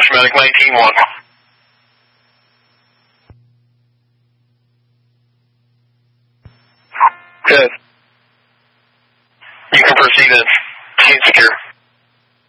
Medic 19-1. Good. You can proceed in. Scene secure.